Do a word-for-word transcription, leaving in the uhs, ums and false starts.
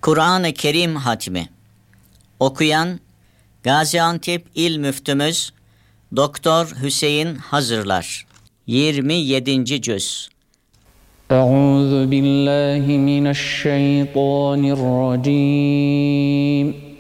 Kur'an-ı Kerim hatmi. Okuyan Gaziantep İl Müftümüz Doktor Hüseyin Hazırlar. yirmi yedinci cüz. Euzu billahi mineşşeytanirracim.